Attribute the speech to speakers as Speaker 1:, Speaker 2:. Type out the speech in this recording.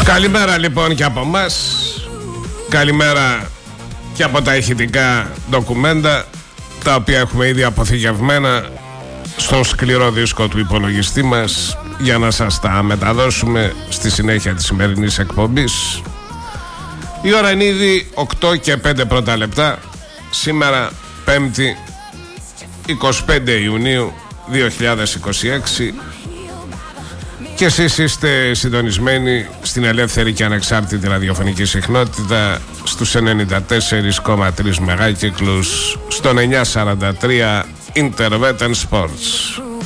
Speaker 1: Καλημέρα λοιπόν και από μας. Καλημέρα και από τα ηχητικά ντοκουμέντα, τα οποία έχουμε ήδη αποθηκευμένα στον σκληρό δίσκο του υπολογιστή μας, για να σας τα μεταδώσουμε στη συνέχεια της σημερινής εκπομπής. Η ώρα είναι ήδη 8 και 5 πρώτα λεπτά. Σήμερα 5η 25 Ιουνίου 2026, και εσείς είστε συντονισμένοι στην ελεύθερη και ανεξάρτητη ραδιοφωνική συχνότητα στους 94,3 μεγάκυκλους, στον 943 Internet and Sports.